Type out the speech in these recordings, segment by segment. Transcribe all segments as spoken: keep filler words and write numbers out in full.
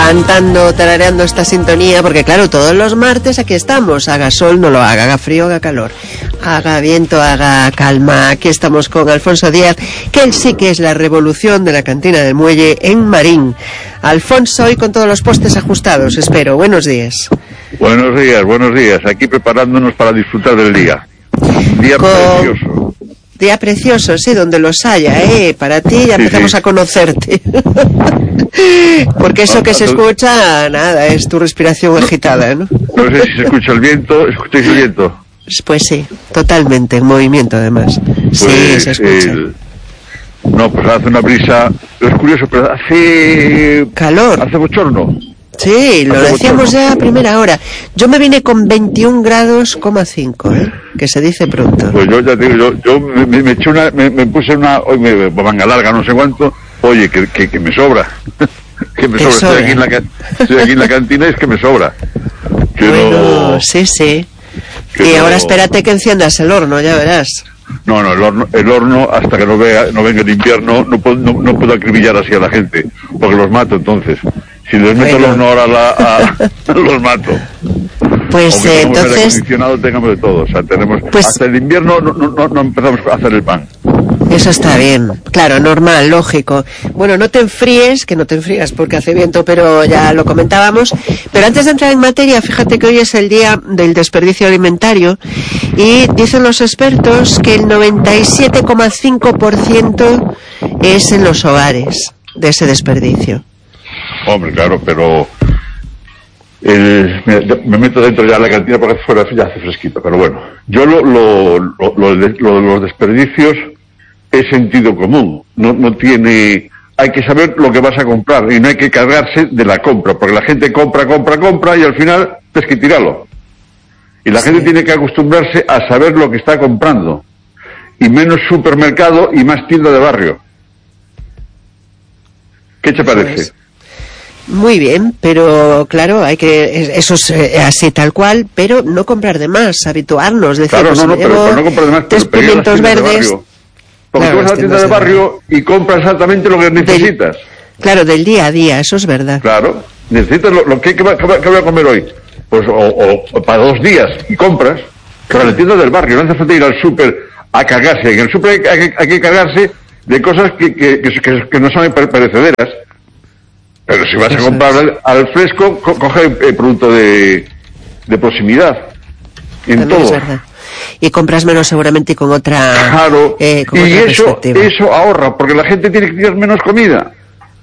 cantando, tarareando esta sintonía, porque claro, todos los martes aquí estamos, haga sol, no lo haga, haga frío, haga calor, haga viento, haga calma. Aquí estamos con Alfonso Díaz, que él sí que es la revolución de la cantina del muelle en Marín. Alfonso, hoy con todos los postes ajustados, espero. Buenos días. Buenos días, buenos días. Aquí preparándonos para disfrutar del día. Día con... precioso. Día precioso, sí, donde los haya, ¿eh? Para ti ya empezamos sí, sí. a conocerte. Porque eso que se escucha, nada, es tu respiración agitada, ¿no? No sé si se escucha el viento, ¿escucháis el viento? Pues sí, totalmente, en movimiento además. Pues, sí, se escucha. El... No, pues hace una brisa, es curioso, pero hace... calor. Hace bochorno. Sí, lo decíamos ya a primera hora. Yo me vine con veintiún grados, coma cinco, ¿eh? Que se dice pronto. Pues yo ya digo, yo, yo me, me, me eché una, me, me puse una, hoy me, manga larga, no sé cuánto, oye, que, que, que me sobra. que me sobra, sobra. Estoy, aquí en la, estoy aquí en la cantina, es que me sobra. Que bueno, no, sí, sí. Y no, ahora espérate que enciendas el horno, ya verás. No, no, el horno, el horno hasta que no vea, no venga el invierno, no puedo, no, no puedo acribillar así a la gente, porque los mato entonces. Si les meto bueno. el horno ahora a la, a, los mato. Pues eh, entonces... el acondicionado tengamos de todo, o sea, tenemos... Pues, hasta el invierno no, no, no empezamos a hacer el pan. Eso está bien, claro, normal, lógico. Bueno, no te enfríes, que no te enfrías porque hace viento, pero ya lo comentábamos. Pero antes de entrar en materia, fíjate que hoy es el día del desperdicio alimentario y dicen los expertos que el noventa y siete coma cinco por ciento es en los hogares de ese desperdicio. Hombre, claro, pero... El, mira, me meto dentro ya de la cantina porque fuera ya hace fresquito, pero bueno. Yo lo, lo, lo, lo, de, lo de los desperdicios es sentido común. No, no tiene... Hay que saber lo que vas a comprar y no hay que cargarse de la compra, porque la gente compra, compra, compra y al final tienes que tirarlo. Y la sí. gente tiene que acostumbrarse a saber lo que está comprando. Y menos supermercado y más tienda de barrio. ¿Qué te parece? Pues... Muy bien, pero claro, hay que eso es eh, así tal cual, pero no comprar de más, habituarnos, decir, claro, pues no, no, pero, pero no comprar de más, tres pimientos verdes. Porque claro, tú vas a la tienda de barrio y compras exactamente lo que necesitas. Del, claro, del día a día, eso es verdad. Claro, necesitas lo, lo que, que, que voy a comer hoy, pues o, o, o para dos días y compras, pero en la tienda del barrio no hace falta ir al súper a cargarse, en el súper hay, hay, hay que cargarse de cosas que, que, que, que, que no son perecederas. Pero si vas a comprar al, al fresco, co coge el producto de, de proximidad. En También todo. Es verdad. Y compras menos seguramente y con otra. Claro. Eh, con y otra eso, eso ahorra, porque la gente tiene que tirar menos comida.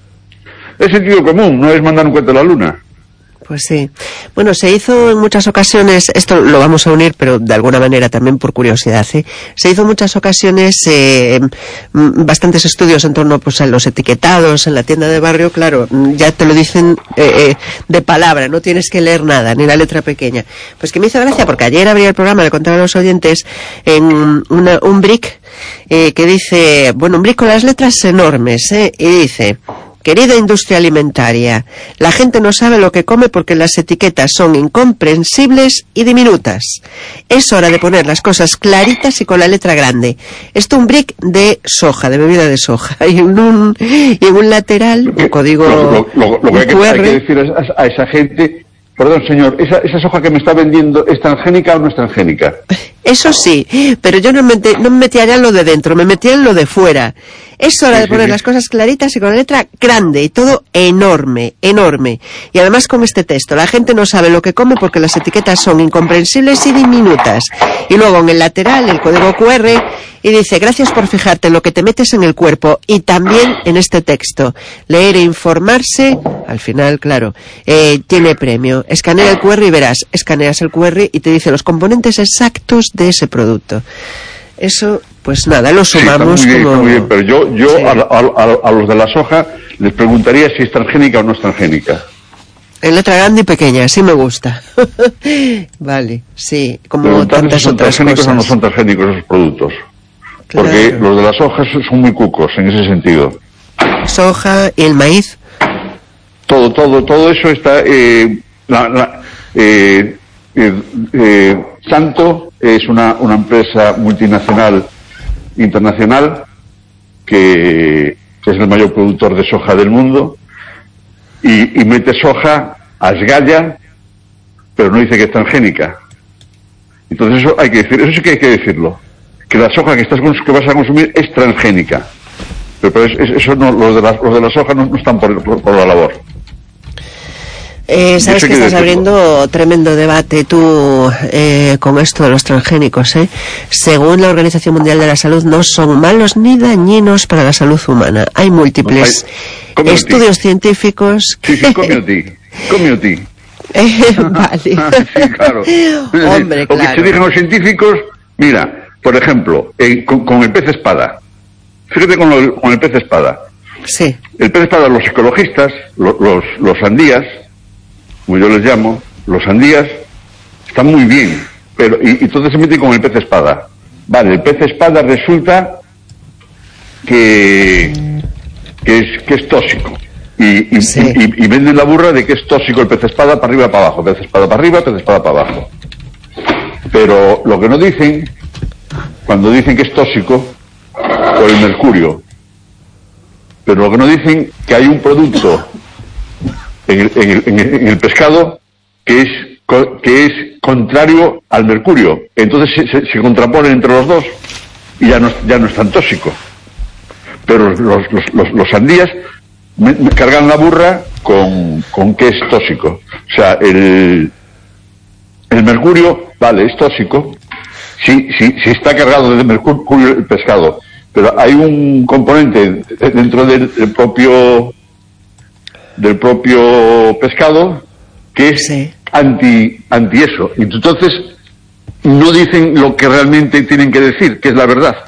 Es sentido común, no es mandar un cuento a la luna. Pues sí. Bueno, se hizo en muchas ocasiones, esto lo vamos a unir, pero de alguna manera también por curiosidad, ¿eh? Se hizo en muchas ocasiones eh, bastantes estudios en torno pues, a los etiquetados en la tienda de barrio, claro, ya te lo dicen eh, eh, de palabra, no tienes que leer nada, ni la letra pequeña. Pues que me hizo gracia, porque ayer abrí el programa, le contaba a los oyentes, en una, un brick eh, que dice, bueno, un brick con las letras enormes, ¿eh? Y dice... Querida industria alimentaria, la gente no sabe lo que come porque las etiquetas son incomprensibles y diminutas. Es hora de poner las cosas claritas y con la letra grande. Esto un brick de soja, de bebida de soja. Y en un, y en un lateral, un código lo, lo, lo, lo que hay que, hay que decir a, a esa gente, perdón señor, esa, esa soja que me está vendiendo, ¿es transgénica o no es transgénica? Eso sí, pero yo no me, metí, no me metía ya en lo de dentro, me metía en lo de fuera. Es hora sí, de poner sí, las sí. cosas claritas y con la letra grande y todo enorme, enorme. Y además con este texto, la gente no sabe lo que come porque las etiquetas son incomprensibles y diminutas. Y luego en el lateral el código cu erre y dice, gracias por fijarte en lo que te metes en el cuerpo. Y también en este texto, leer e informarse, al final, claro, eh, tiene premio. Escanea el cu erre y verás, escaneas el cu erre y te dice los componentes exactos de ese producto. Eso, pues nada, lo sumamos sí, está muy bien, como... está muy bien, pero yo, yo sí. a, a, a los de la soja les preguntaría si es transgénica o no es transgénica. En letra grande y pequeña, así me gusta. Vale, sí, como tantas si son otras transgénicos cosas. o no son transgénicos esos productos. Claro. Porque los de las hojas son muy cucos en ese sentido. Soja y el maíz. Todo, todo, todo eso está... Eh, la, la, eh, eh, eh, Santo es una, una empresa multinacional internacional que, que es el mayor productor de soja del mundo y, y mete soja, asgalla, pero no dice que es transgénica. Entonces eso hay que decir, eso sí que hay que decirlo, que la soja que estás que vas a consumir es transgénica. Pero, pero es, es, eso no, los de la, los de la soja no, no están por, por, por la labor. Eh, sabes que estás abriendo tremendo debate tú eh, con esto de los transgénicos, ¿eh? Según la Organización Mundial de la Salud, no son malos ni dañinos para la salud humana. Hay múltiples no, hay, estudios científicos. Sí, sí, community, community. Eh, vale. Sí, claro. Hombre, o claro. que se digan los científicos, mira, por ejemplo, eh, con, con el pez espada. Fíjate con, lo, con el pez espada. Sí. El pez espada, los ecologistas, los, los, los sandías, como yo les llamo, los sandías, están muy bien, pero y, y todos se meten con el pez espada. Vale, el pez espada resulta que, que, es, que es tóxico. Y, y, sí. y, y, y venden la burra de que es tóxico el pez espada para arriba para abajo, pez espada para arriba, pez espada para abajo. Pero lo que no dicen, cuando dicen que es tóxico, por el mercurio, pero lo que no dicen que hay un producto en el, en el, en el, en el pescado que es que es contrario al mercurio, entonces se, se, se contraponen entre los dos y ya no, ya no es tan tóxico. Pero los, los, los, los sandías me, me cargan la burra con, con que es tóxico. O sea, el, el mercurio, vale, es tóxico, sí, sí, sí está cargado de mercurio el pescado, pero hay un componente dentro del, del propio del propio pescado que es sí. anti anti eso, y entonces no dicen lo que realmente tienen que decir, que es la verdad,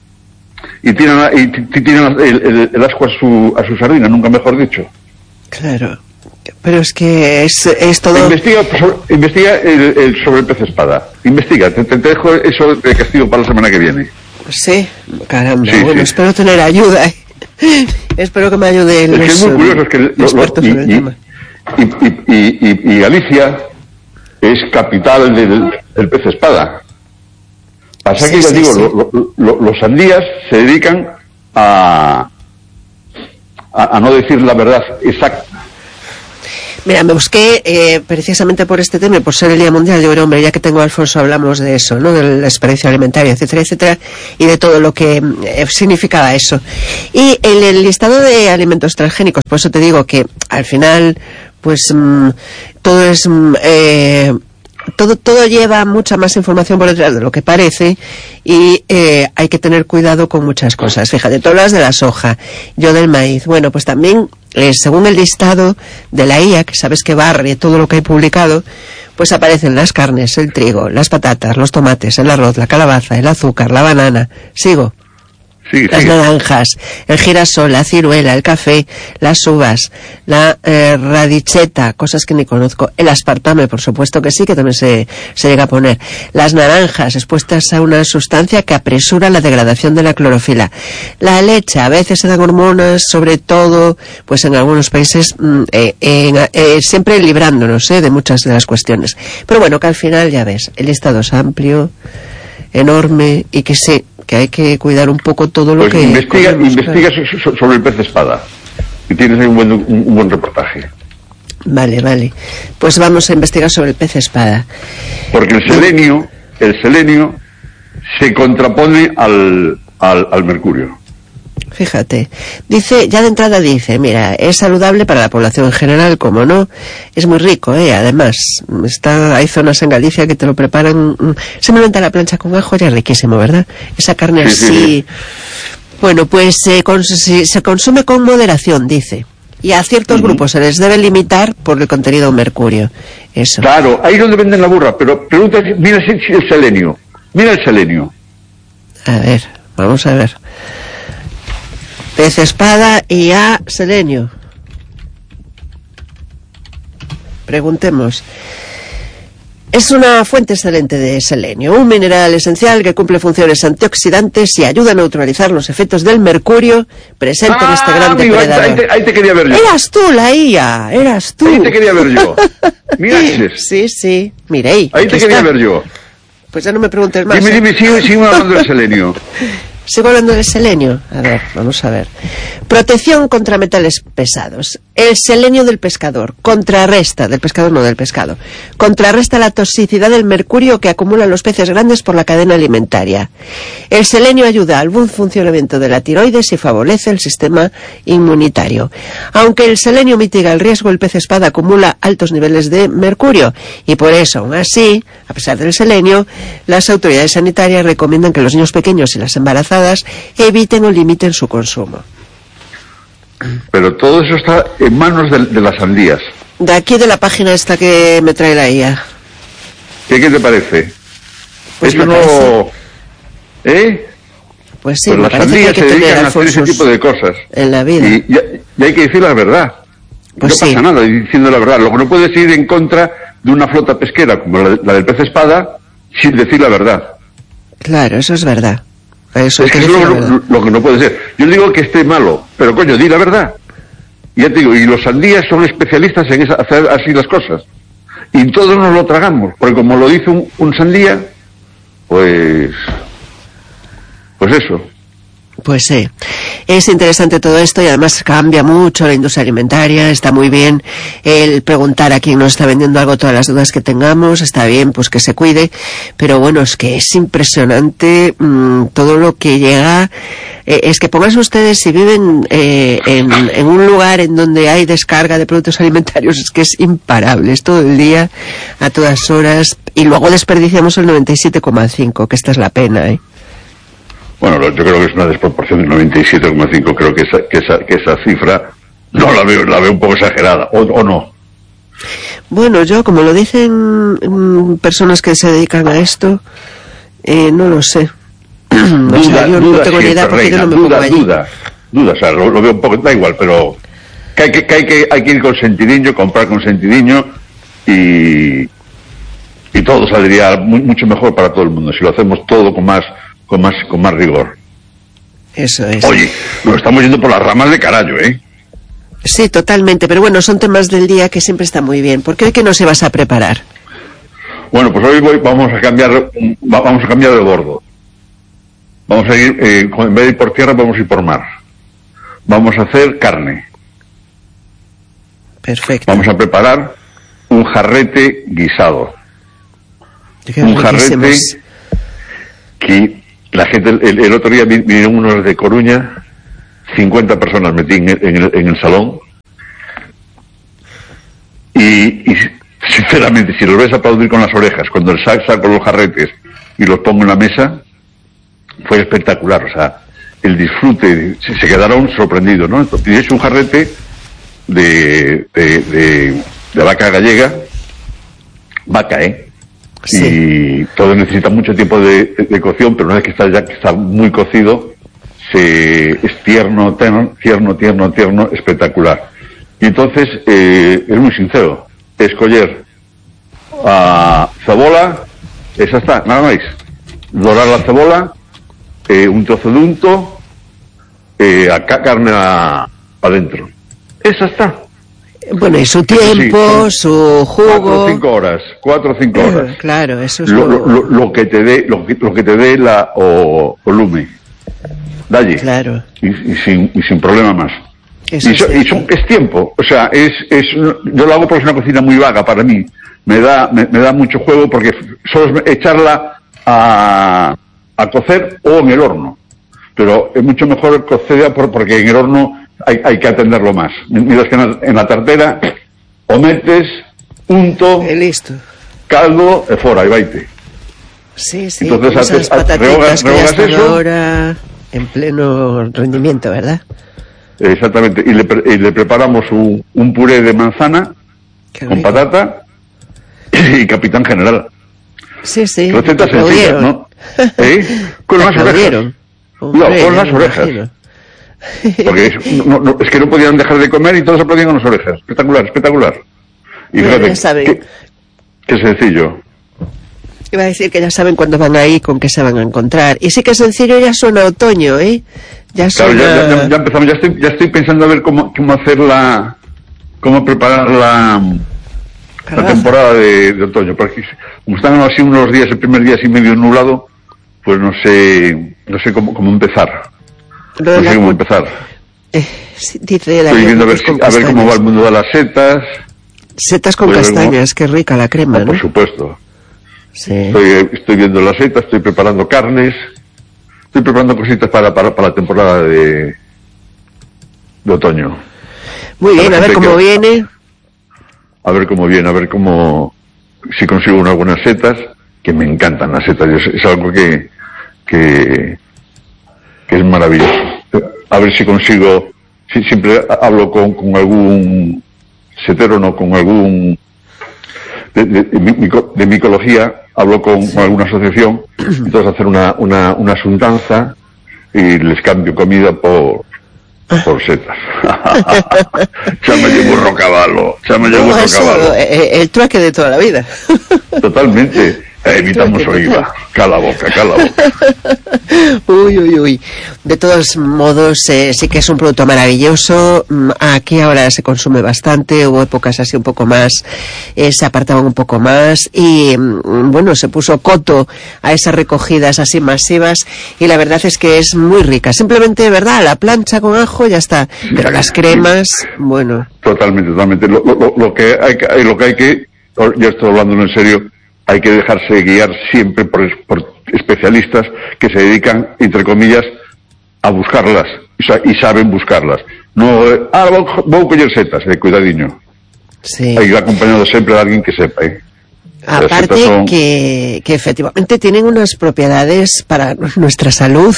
y tienen, y tienen el, el, el asco a su, a su sardina, nunca mejor dicho. Claro, pero es que es, es todo... Investiga, sobre, investiga el, el, sobre el pez espada, investiga, te, te dejo eso de castigo para la semana que viene. Sí, caramba, sí, bueno, sí. espero tener ayuda, ¿eh? Espero que me ayude los, es que es muy curioso, es que lo, expertos lo, y, sobre el y, tema. Y, y, y, y, y Galicia es capital del, del pez espada. Pasa sí, que ya sí, digo, sí. Lo, lo, lo, los sandías se dedican a, a, a no decir la verdad exacta. Mira, me busqué eh, precisamente por este tema, por ser el Día Mundial. Yo, hombre, ya que tengo a Alfonso, hablamos de eso, ¿no? De la experiencia alimentaria, etcétera, etcétera, y de todo lo que eh, significaba eso. Y en el listado de alimentos transgénicos, por eso te digo que al final, pues mmm, todo es mmm, eh, todo todo lleva mucha más información por detrás de lo que parece, y eh, hay que tener cuidado con muchas cosas. Fíjate, tú hablas de la soja, yo del maíz. Bueno, pues también eh, según el listado de la I A, que sabes que barre todo lo que hay publicado, pues aparecen las carnes, el trigo, las patatas, los tomates, el arroz, la calabaza, el azúcar, la banana. Sigo. Sí, las sí. naranjas, el girasol, la ciruela, el café, las uvas, la eh, radicheta, cosas que ni conozco, el aspartame, por supuesto que sí, que también se, se llega a poner, las naranjas expuestas a una sustancia que apresura la degradación de la clorofila, la leche, a veces se dan hormonas, sobre todo, pues en algunos países, eh, eh, eh, siempre librándonos eh, de muchas de las cuestiones. Pero bueno, que al final ya ves, el listado es amplio, enorme, y que sí, que hay que cuidar un poco todo lo pues que... investiga, comemos, investiga claro. sobre el pez espada, y tienes ahí un buen, un, un buen reportaje. Vale, vale. Pues vamos a investigar sobre el pez espada. Porque el selenio, el selenio se contrapone al, al, al mercurio. Fíjate, dice, ya de entrada dice, mira, es saludable para la población en general, como no, es muy rico, eh, además, está, hay zonas en Galicia que te lo preparan, mm, simplemente a la plancha con ajo, ya es riquísimo, ¿verdad? Esa carne sí, así, sí, sí. Bueno, pues eh, cons si, se consume con moderación, dice, y a ciertos uh-huh. grupos se les debe limitar por el contenido de mercurio, eso. Claro, ahí es donde venden la burra, pero pregunta, mira si el selenio, mira el selenio. A ver, vamos a ver. Pez espada y a selenio. Preguntemos. Es una fuente excelente de selenio, un mineral esencial que cumple funciones antioxidantes y ayuda a neutralizar los efectos del mercurio presente ah, en este gran amigo, depredador. Ahí te, ahí te quería ver yo. Eras tú la I A, eras tú. Ahí te quería ver yo. Mira, sí, sí, mire ahí. Ahí te quería está. ver yo. Pues ya no me preguntes más. Dime, ¿eh? dime, sigue, sigue hablando del selenio. Sigo hablando del selenio. A ver, vamos a ver. Protección contra metales pesados. El selenio del pescador contrarresta, del pescador no del pescado, contrarresta la toxicidad del mercurio que acumulan los peces grandes por la cadena alimentaria. El selenio ayuda al buen funcionamiento de la tiroides y favorece el sistema inmunitario. Aunque el selenio mitiga el riesgo, el pez espada acumula altos niveles de mercurio y por eso, aún así, a pesar del selenio, las autoridades sanitarias recomiendan que los niños pequeños y las embarazadas eviten o limiten su consumo. Pero todo eso está en manos de, de las sandías. De aquí de la página esta que me trae la I A. ¿Qué, qué te parece? Pues eso me no... parece... ¿Eh? Pues sí, pues me las parece que hay sandías que se tener dedican a hacer ese Alfonsos tipo de cosas. En la vida. Y, y, y hay que decir la verdad. Pues no sí. pasa nada diciendo la verdad. Lo que no puedes ir en contra de una flota pesquera como la, la del pez espada sin decir la verdad. Claro, eso es verdad. Eso es que eso es lo, lo, lo que no puede ser. Yo digo que esté malo, pero coño, di la verdad. Y ya te digo, y los sandías son especialistas en esa, hacer así las cosas. Y todos nos lo tragamos, porque como lo dice un, un sandía, pues... Pues eso. Pues sí, es interesante todo esto y además cambia mucho la industria alimentaria, está muy bien el preguntar a quién nos está vendiendo algo todas las dudas que tengamos, está bien pues que se cuide, pero bueno, es que es impresionante mmm, todo lo que llega, eh, es que pónganse ustedes si viven eh, en, en un lugar en donde hay descarga de productos alimentarios, es que es imparable, es todo el día, a todas horas, y luego desperdiciamos el noventa y siete coma cinco, que esta es la pena, ¿eh? Bueno, yo creo que es una desproporción del noventa y siete coma cinco, creo que esa, que esa, que esa cifra no la veo, la veo un poco exagerada, o, o no. Bueno, yo, como lo dicen mm, personas que se dedican a esto, eh, no lo sé. No duda, sé, yo duda no tengo ni idea porque yo no me pongo duda, allí. duda, duda, o sea, lo, lo veo un poco, da igual, pero que hay que, que, hay que, hay que ir con sentidiño, comprar con sentidiño y, y todo saldría muy, mucho mejor para todo el mundo, si lo hacemos todo con más... con más con más rigor. Eso es. Oye, nos estamos yendo por las ramas de carajo, ¿eh? Sí, totalmente, pero bueno, son temas del día que siempre está muy bien. ¿Por qué hoy que no se vas a preparar? Bueno, pues hoy voy, vamos a cambiar vamos a cambiar de bordo. Vamos a ir, eh, en vez de ir por tierra, vamos a ir por mar. Vamos a hacer carne. Perfecto. Vamos a preparar un jarrete guisado. Un jarrete que la gente, el, el otro día vinieron unos de Coruña, cincuenta personas metí en el, en el, en el salón, y, y sinceramente, si los ves aplaudir con las orejas, cuando el saco, saco los jarretes y los pongo en la mesa, fue espectacular, o sea, el disfrute, se, se quedaron sorprendidos, ¿no? Entonces, es un jarrete de, de, de, de vaca gallega, vaca, ¿eh? Sí. Y todo necesita mucho tiempo de, de, de cocción, pero una vez que está ya que está muy cocido, se, es tierno, tierno, tierno, tierno, tierno, espectacular. Y entonces, eh, es muy sincero, escoger a cebola, esa está, nada más, dorar la cebola, eh, un trozo de unto, eh, acá carne adentro. Esa está. Bueno, y su tiempo, sí, su jugo. Cuatro o cinco horas, cuatro o cinco horas. Claro, eso es lo, lo... Lo, lo que te dé, lo que, lo que te dé la o, volumen. Dalle. Claro. Y, y sin, y sin problema más. Eso y, so, es, y son, es tiempo, o sea, es, es, yo lo hago porque es una cocina muy vaga para mí. Me da, me, me da mucho juego porque solo es echarla a, a cocer o en el horno. Pero es mucho mejor cocer porque en el horno hay, hay que atenderlo más. Mientras que en la, en la tartera o metes unto, eh, listo, caldo, e fora, y vaite. Sí, sí, entonces haces, esas patatitas rehogas, que ya están eso, ahora en pleno rendimiento, ¿verdad? Exactamente, y le, y le preparamos un, un puré de manzana con patata y capitán general. Sí, sí. Recetas sencillas, ¿no? ¿Eh? Con las orejas. Hombre, no, con las orejas. Porque es, no, no, es que no podían dejar de comer y todos aplaudían con las orejas. Espectacular, espectacular. Y bueno, fíjate, ya saben. Qué, qué sencillo. Iba a decir que ya saben cuándo van ahí, con qué se van a encontrar. Y sí que sencillo ya suena otoño, ¿eh? Ya suena... Claro, ya, ya, ya empezamos, ya estoy, ya estoy pensando a ver cómo, cómo hacer la... cómo preparar la... la temporada de, de otoño. Porque como están así unos días, el primer día así medio nublado, pues no sé, no sé cómo, cómo empezar. No sé cómo empezar. Eh, sí, dice Estoy viendo a ver, si, a ver cómo va el mundo de las setas. Setas con castañas, qué rica la crema, ah, ¿no? Por supuesto. Sí. Estoy, estoy viendo las setas, estoy preparando carnes, estoy preparando cositas para, para, para la temporada de, de otoño. Muy bien, a ver cómo que, viene. A ver cómo viene, a ver cómo, si consigo unas buenas setas, que me encantan las setas, es, es algo que, que, que es maravilloso. A ver si consigo, si siempre hablo con, con algún setero, no, con algún de, de, de, de micología, hablo con, sí. con alguna asociación, entonces hacer una, una, una asuntanza y les cambio comida por por setas. Chámelle burro caballo, chámelle burro caballo. El, el trueque de toda la vida. Totalmente. Evitamos oída. Cala boca, cala boca. Uy, uy, uy. De todos modos, eh, sí que es un producto maravilloso. Aquí ahora se consume bastante. Hubo épocas así un poco más, eh, se apartaban un poco más. Y bueno, se puso coto a esas recogidas así masivas. Y la verdad es que es muy rica. Simplemente, ¿verdad? La plancha con ajo ya está. Pero las cremas, bueno. Totalmente, totalmente. Lo, lo, lo que hay que, lo que hay que, ya estoy hablando en serio, hay que dejarse guiar siempre por, por especialistas que se dedican, entre comillas, a buscarlas y saben buscarlas. No, eh, ah, voy a coger setas, eh, cuidadiño. Sí. Hay que ir acompañado siempre de alguien que sepa. Eh. Aparte son... que, que efectivamente tienen unas propiedades para nuestra salud.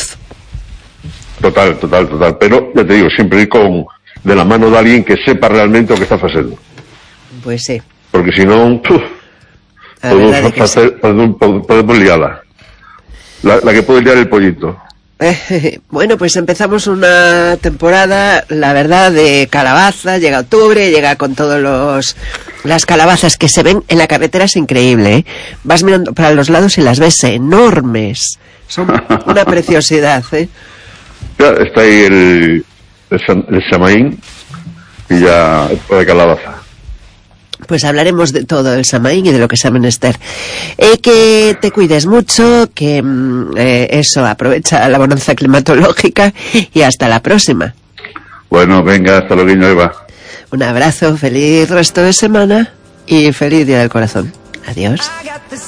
Total, total, total. Pero, ya te digo, siempre ir con, de la mano de alguien que sepa realmente lo que está haciendo. Pues sí. Porque si no... Podemos, hacer, sí. podemos, podemos liarla. La, la que puede liar el pollito. Eh, bueno, pues empezamos una temporada, la verdad, de calabaza. Llega octubre, llega con todos los las calabazas que se ven en la carretera, es increíble, ¿eh? Vas mirando para los lados y las ves enormes. Son una preciosidad, ¿eh? Ya está ahí el, el, el samaín y ya de calabaza. Pues hablaremos de todo el samaín y de lo que sea menester. Eh, que te cuides mucho, que eh, eso, aprovecha la bonanza climatológica y hasta la próxima. Bueno, venga, hasta luego, Eva. Un abrazo, feliz resto de semana y feliz Día del Corazón. Adiós.